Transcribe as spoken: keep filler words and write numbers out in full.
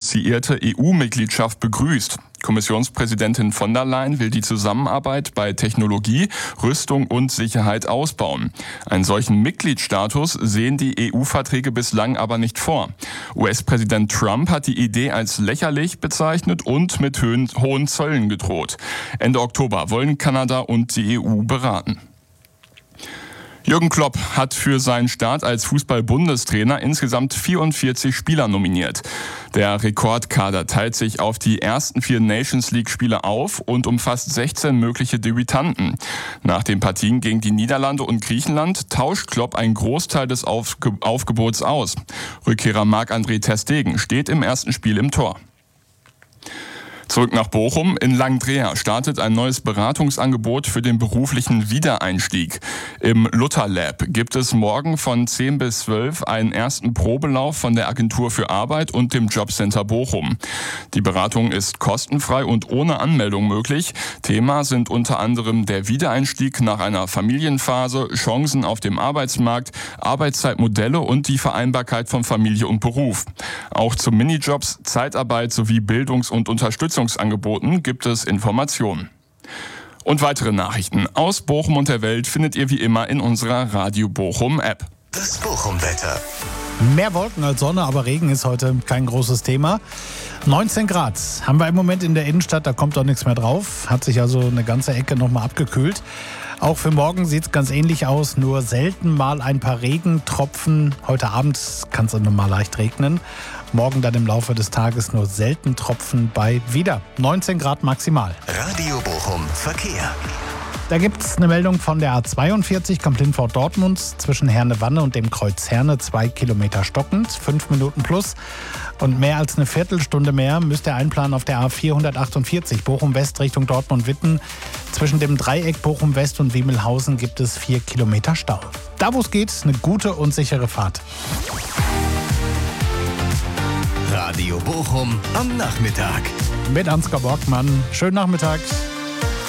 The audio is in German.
assoziierte E U-Mitgliedschaft begrüßt. Kommissionspräsidentin von der Leyen will die Zusammenarbeit bei Technologie, Rüstung und Sicherheit ausbauen. Einen solchen Mitgliedsstatus sehen die E U-Verträge bislang aber nicht vor. U S-Präsident Trump hat die Idee als lächerlich bezeichnet und mit hohen Zöllen gedroht. Ende Oktober wollen Kanada und die E U beraten. Jürgen Klopp hat für seinen Start als Fußball-Bundestrainer insgesamt vierundvierzig Spieler nominiert. Der Rekordkader teilt sich auf die ersten vier Nations-League-Spiele auf und umfasst sechzehn mögliche Debütanten. Nach den Partien gegen die Niederlande und Griechenland tauscht Klopp einen Großteil des Aufge- Aufgebots aus. Rückkehrer Marc-André ter Stegen steht im ersten Spiel im Tor. Zurück nach Bochum. In Langendreer startet ein neues Beratungsangebot für den beruflichen Wiedereinstieg. Im Luther Lab gibt es morgen von zehn bis zwölf einen ersten Probelauf von der Agentur für Arbeit und dem Jobcenter Bochum. Die Beratung ist kostenfrei und ohne Anmeldung möglich. Thema sind unter anderem der Wiedereinstieg nach einer Familienphase, Chancen auf dem Arbeitsmarkt, Arbeitszeitmodelle und die Vereinbarkeit von Familie und Beruf. Auch zu Minijobs, Zeitarbeit sowie Bildungs- und Unterstützungsangeboten gibt es Informationen. Und weitere Nachrichten aus Bochum und der Welt findet ihr wie immer in unserer Radio Bochum App. Das Bochum-Wetter. Mehr Wolken als Sonne, aber Regen ist heute kein großes Thema. neunzehn Grad haben wir im Moment in der Innenstadt, da kommt doch nichts mehr drauf. Hat sich also eine ganze Ecke nochmal abgekühlt. Auch für morgen sieht es ganz ähnlich aus, nur selten mal ein paar Regentropfen. Heute Abend kann es noch mal leicht regnen. Morgen dann im Laufe des Tages nur selten Tropfen bei wieder neunzehn Grad maximal. Radio Bochum Verkehr. Da gibt es eine Meldung von der A zweiundvierzig Kamp-Lindfort-Dortmund zwischen Herne-Wanne und dem Kreuz Herne, zwei Kilometer stockend, fünf Minuten plus. Und mehr als eine Viertelstunde mehr müsst ihr einplanen auf der A vierhundertachtundvierzig Bochum-West Richtung Dortmund-Witten. Zwischen dem Dreieck Bochum-West und Wiemelhausen gibt es vier Kilometer Stau. Da wo es geht, eine gute und sichere Fahrt. Radio Bochum am Nachmittag. Mit Ansgar Borgmann. Schönen Nachmittag.